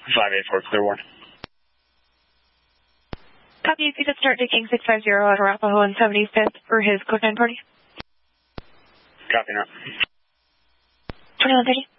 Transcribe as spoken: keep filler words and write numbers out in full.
five eight four, clear one. Copy, you could start to King six five zero at Arapahoe and seventy-fifth for his code nine party. Copy now. twenty-one thirty.